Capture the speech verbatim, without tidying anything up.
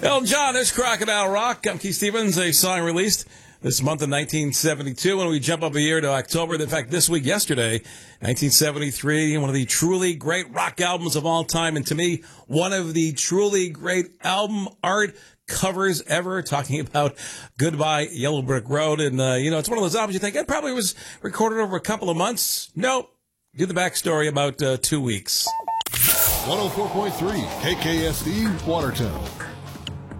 Elton John, there's Crocodile Rock. I'm Keith Stevens, a song released this month in nineteen seventy-two. When we jump up a year to October, in fact, this week, yesterday, nineteen seventy-three, one of the truly great rock albums of all time. And to me, one of the truly great album art covers ever, talking about Goodbye Yellow Brick Road. And, uh, you know, it's one of those albums you think it probably was recorded over a couple of months. Nope. Do the backstory about uh, two weeks. one oh four point three K K S D, Watertown.